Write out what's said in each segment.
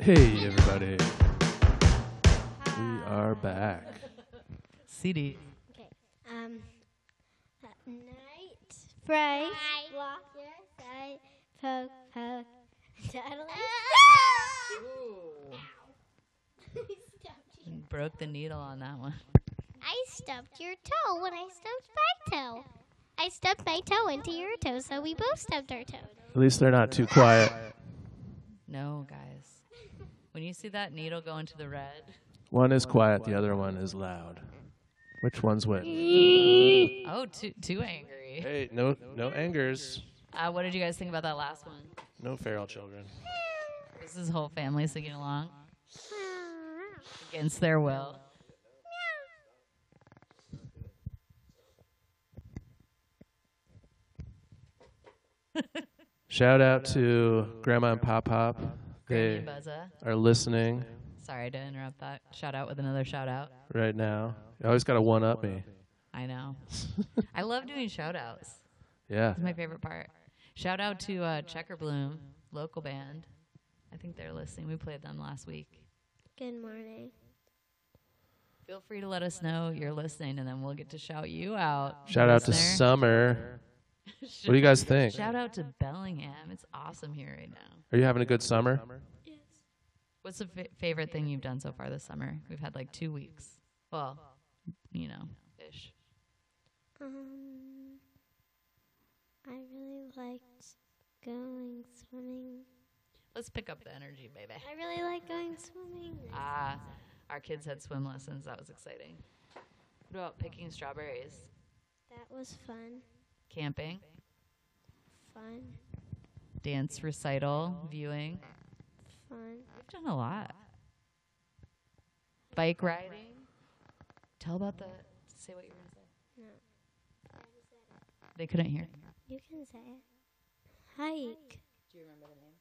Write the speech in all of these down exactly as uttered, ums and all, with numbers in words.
Hey, everybody. We are back. C D. Okay. Um. uh, Night. Fry. Walker. Side. Poke. Poke. Tattle. You broke the needle on that one. I stubbed your toe when I stubbed my toe. I stubbed my toe into your toe, so we both stubbed our toe. At least they're not too quiet. No, guys. When you see that needle go into the red. One is quiet, the other one is loud. Which one's which? Oh, too, too angry. Hey, no no angers. Uh, what did you guys think about that last one? No feral children. This is whole family singing along against their will. Shout out to Grandma and Pop Pop. Granny They and Buzza. are listening Sorry to interrupt that. Shout out with another shout out. right now. You always got to one-up me. I know. I love doing shout outs. Yeah. It's my favorite part. Shout out to uh, Checker Bloom, local band. I think they're listening. We played them last week. Good morning. Feel free to let us know you're listening, and then we'll get to shout you out. Shout out to listener. Summer. What do you guys think? Shout out to Bellingham. It's awesome here right now. Are you having a good summer? Yes. What's the fa- favorite thing you've done so far this summer? We've had like two weeks. Well, you know, ish. Um. I really liked going swimming. Let's pick up the energy, baby. I really like going swimming. Ah, our kids had swim lessons. That was exciting. What about picking strawberries? That was fun. Camping, Fun. dance recital, viewing. Fun. We've done a lot. Bike riding. Tell about the. Say what you were going to say. No. They couldn't hear. You can say it. Hike. Do you remember the name?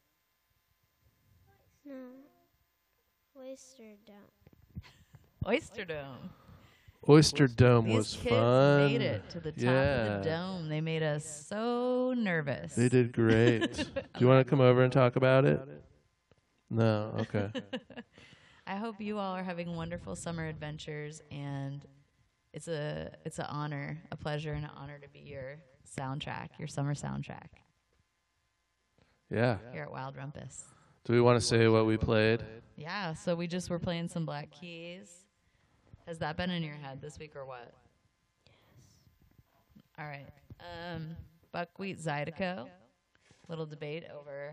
No. Oyster Dome. Oyster Dome. Oyster Dome These was kids fun. made it to the top yeah. of the dome. They made us so nervous. They did great. Do you want to come over and talk about it? No, okay. I hope you all are having wonderful summer adventures, and it's a it's an honor, a pleasure, and an honor to be your soundtrack, your summer soundtrack Yeah. here at Wild Rumpus. Do we want to say what we played? Yeah, so we just were playing some Black Keys. Has that been in your head this week or what? Yes. All right. Um, Buckwheat Zydeco. Little debate over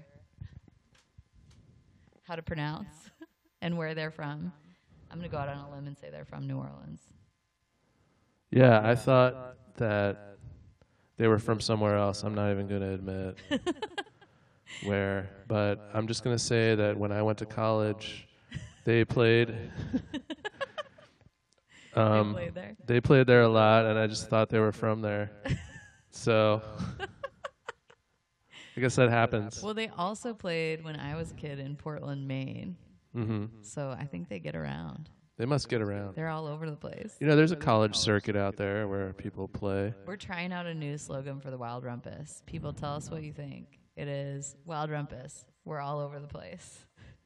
how to pronounce and where they're from. I'm going to go out on a limb and say they're from New Orleans. Yeah, I thought that they were from somewhere else. I'm not even going to admit where. But I'm just going to say that when I went to college, they played... Um, they played there. They played there a lot, and I just thought they were from there. So I guess that happens. Well, they also played when I was a kid in Portland, Maine. Mm-hmm. So I think they get around. They must get around. They're all over the place. You know, there's a college circuit out there where people play. We're trying out a new slogan for the Wild Rumpus. People, tell us what you think. It is Wild Rumpus. We're all over the place.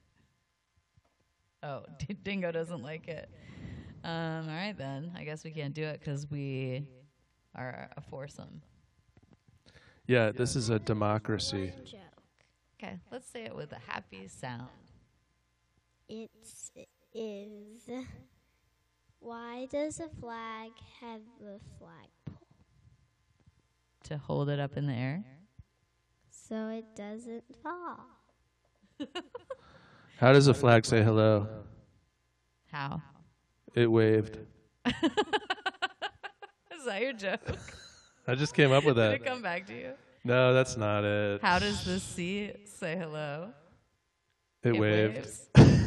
Oh, D- Dingo doesn't like it. Um, all right, then. I guess we can't do it because we are a foursome. Yeah, this is a democracy. Joke. Okay, let's say it with a happy sound. It is. Why does a flag have a flagpole? To hold it up in the air. So it doesn't fall. How does a flag say hello? How? It waved. Is that your joke? I just came up with Did that. it come back to you? No, that's not it. How does the sea say hello? It, waved. waves.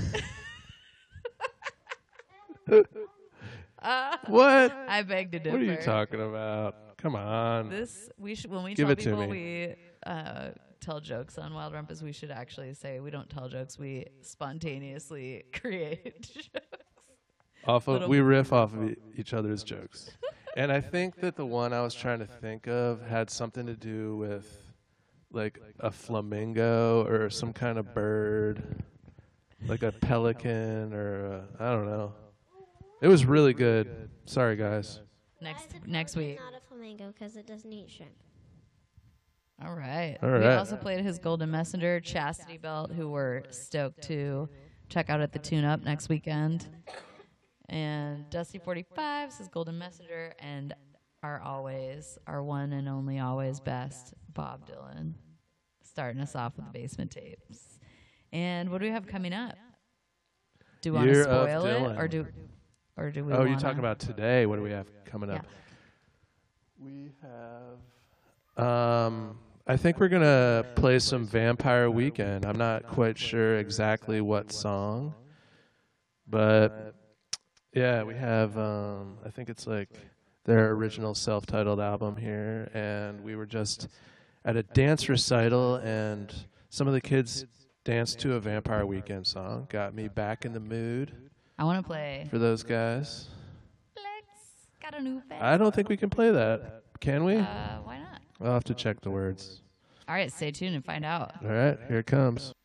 uh, What? I beg to differ. What are you talking about? Come on. This we should when we Give tell it to people me. we uh, tell jokes on Wild Rumpus, we should actually say we don't tell jokes. We spontaneously create jokes. Off of, Little- we riff off of e- each other's jokes. And I think that the one I was trying to think of had something to do with like a flamingo or some kind of bird. like a pelican or a, I don't know. It was really good. Sorry, guys. Next next week. Not a flamingo because it doesn't eat shrimp. All right. All We right. also played his Golden Messenger, Chastity Belt, who we're stoked to check out at the Tune Up next weekend. And Dusty forty-five says Golden Messenger, and our always, our one and only always best, Bob Dylan, starting us off with the Basement Tapes. And what do we have coming up? Do we want to Year of spoil it, Dylan. or do, or do we? Oh, you're wanna- talking about today. What do we have coming up? Yeah. We have. Um, I think we're gonna play some Vampire Weekend. I'm not quite sure exactly what song, but yeah, we have. Um, I think it's like their original self-titled album here, and we were just at a dance recital, and some of the kids danced to a Vampire Weekend song. Got me back in the mood I want to play. for those guys. Flex, got a new bed. I don't think we can play that. Can we? Uh, why not? I'll have to check the words. All right, stay tuned and find out. All right, here it comes.